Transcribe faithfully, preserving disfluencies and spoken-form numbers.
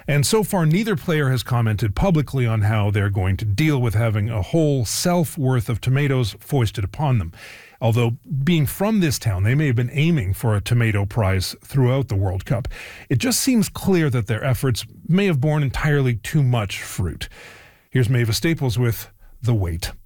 And so far, neither player has commented publicly on how they're going to deal with having a whole self-worth of tomatoes foisted upon them. Although, being from this town, they may have been aiming for a tomato prize throughout the World Cup. It just seems clear that their efforts may have borne entirely too much fruit. Here's Mavis Staples with The Wait.